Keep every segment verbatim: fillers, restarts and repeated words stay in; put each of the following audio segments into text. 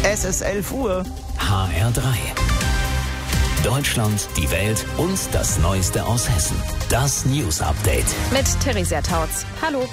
Es ist elf Uhr. H R drei. Deutschland, die Welt und das Neueste aus Hessen. Das News Update. Mit Theresia Tautz. Hallo.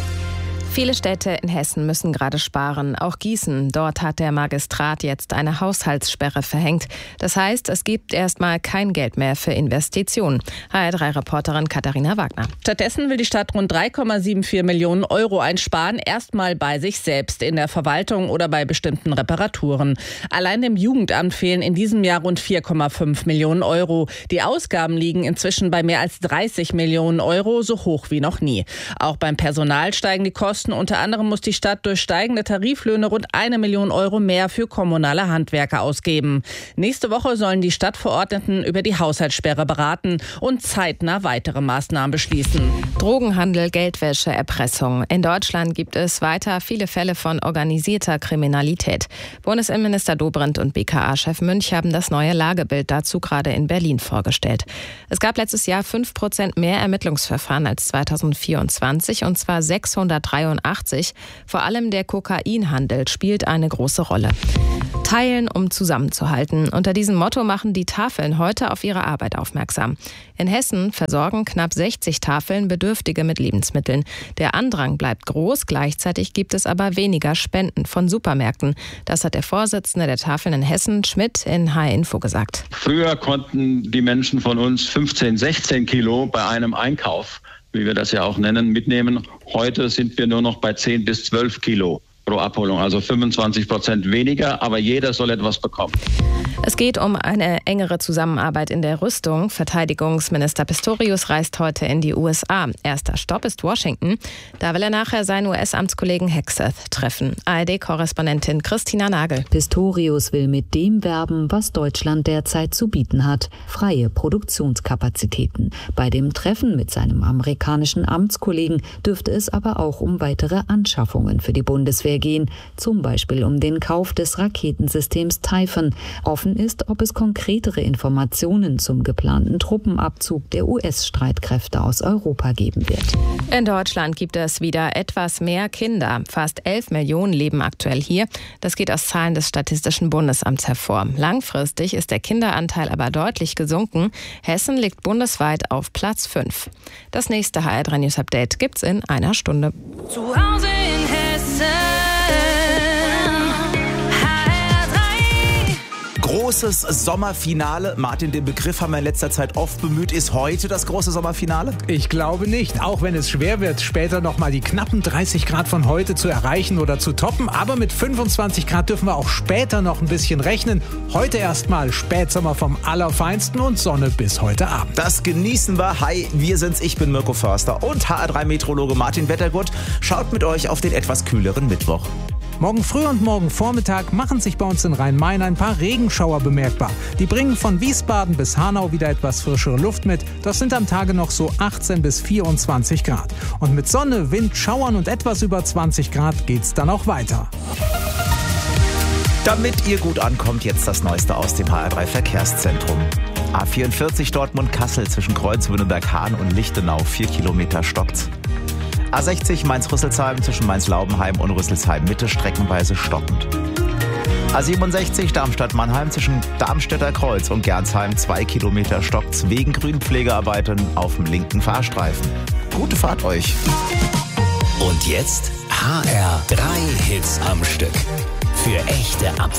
Viele Städte in Hessen müssen gerade sparen, auch Gießen. Dort hat der Magistrat jetzt eine Haushaltssperre verhängt. Das heißt, es gibt erstmal kein Geld mehr für Investitionen. H R drei Reporterin Katharina Wagner. Stattdessen will die Stadt rund drei Komma vierundsiebzig Millionen Euro einsparen, erstmal bei sich selbst, in der Verwaltung oder bei bestimmten Reparaturen. Allein dem Jugendamt fehlen in diesem Jahr rund vier Komma fünf Millionen Euro. Die Ausgaben liegen inzwischen bei mehr als dreißig Millionen Euro, so hoch wie noch nie. Auch beim Personal steigen die Kosten. Unter anderem muss die Stadt durch steigende Tariflöhne rund eine Million Euro mehr für kommunale Handwerker ausgeben. Nächste Woche sollen die Stadtverordneten über die Haushaltssperre beraten und zeitnah weitere Maßnahmen beschließen. Drogenhandel, Geldwäsche, Erpressung. In Deutschland gibt es weiter viele Fälle von organisierter Kriminalität. Bundesinnenminister Dobrindt und B K A-Chef Münch haben das neue Lagebild dazu gerade in Berlin vorgestellt. Es gab letztes Jahr fünf Prozent mehr Ermittlungsverfahren als zweitausendvierundzwanzig, und zwar sechshundertdreiundachtzig. Vor allem der Kokainhandel spielt eine große Rolle. Teilen, um zusammenzuhalten. Unter diesem Motto machen die Tafeln heute auf ihre Arbeit aufmerksam. In Hessen versorgen knapp sechzig Tafeln Bedürftige mit Lebensmitteln. Der Andrang bleibt groß, gleichzeitig gibt es aber weniger Spenden von Supermärkten. Das hat der Vorsitzende der Tafeln in Hessen, Schmidt, in H Info gesagt. Früher konnten die Menschen von uns fünfzehn, sechzehn Kilo bei einem Einkauf, wie wir das ja auch nennen, mitnehmen. Heute sind wir nur noch bei zehn bis zwölf Kilo pro Abholung, also fünfundzwanzig Prozent weniger, aber jeder soll etwas bekommen. Es geht um eine engere Zusammenarbeit in der Rüstung. Verteidigungsminister Pistorius reist heute in die U S A. Erster Stopp ist Washington. Da will er nachher seinen U S-Amtskollegen Hegseth treffen. A R D-Korrespondentin Christina Nagel. Pistorius will mit dem werben, was Deutschland derzeit zu bieten hat: freie Produktionskapazitäten. Bei dem Treffen mit seinem amerikanischen Amtskollegen dürfte es aber auch um weitere Anschaffungen für die Bundeswehr gehen, zum Beispiel um den Kauf des Raketensystems Typhon. Offen ist, ob es konkretere Informationen zum geplanten Truppenabzug der U S-Streitkräfte aus Europa geben wird. In Deutschland gibt es wieder etwas mehr Kinder. Fast elf Millionen leben aktuell hier. Das geht aus Zahlen des Statistischen Bundesamts hervor. Langfristig ist der Kinderanteil aber deutlich gesunken. Hessen liegt bundesweit auf Platz fünf. Das nächste H R drei News Update gibt's in einer Stunde. Zu Hause in Hessen. Großes Sommerfinale. Martin, den Begriff haben wir in letzter Zeit oft bemüht. Ist heute das große Sommerfinale? Ich glaube nicht, auch wenn es schwer wird, später nochmal die knappen dreißig Grad von heute zu erreichen oder zu toppen. Aber mit fünfundzwanzig Grad dürfen wir auch später noch ein bisschen rechnen. Heute erstmal Spätsommer vom Allerfeinsten und Sonne bis heute Abend. Das genießen wir. Hi, wir sind's. Ich bin Mirko Förster und H R drei Meteorologe Martin Wettergut schaut mit euch auf den etwas kühleren Mittwoch. Morgen früh und morgen Vormittag machen sich bei uns in Rhein-Main ein paar Regenschauer bemerkbar. Die bringen von Wiesbaden bis Hanau wieder etwas frischere Luft mit. Das sind am Tage noch so achtzehn bis vierundzwanzig Grad. Und mit Sonne, Wind, Schauern und etwas über zwanzig Grad geht's dann auch weiter. Damit ihr gut ankommt, jetzt das Neueste aus dem H R drei Verkehrszentrum. A vierundvierzig Dortmund-Kassel zwischen Kreuz-Wünnenberg-Hahn und Lichtenau, vier Kilometer stockt's. A sechzig Mainz-Rüsselsheim zwischen Mainz-Laubenheim und Rüsselsheim-Mitte streckenweise stockend. A siebenundsechzig Darmstadt-Mannheim zwischen Darmstädter Kreuz und Gernsheim, zwei Kilometer stockt's wegen Grünpflegearbeiten auf dem linken Fahrstreifen. Gute Fahrt euch. Und jetzt H R drei Hits am Stück. Für echte Ab